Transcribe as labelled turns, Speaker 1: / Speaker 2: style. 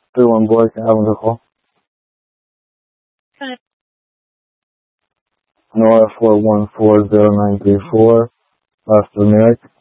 Speaker 1: 31 boy, can I have the call? Nora 414094, last American.